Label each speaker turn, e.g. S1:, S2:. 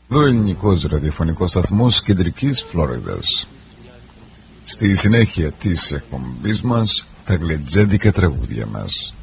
S1: Εδώ ελληνικός ραδιοφωνικός σταθμός Κεντρικής Φλόριδας. Στη συνέχεια της εκπομπής μας, τα γλεντζέντικα τραγούδια μας.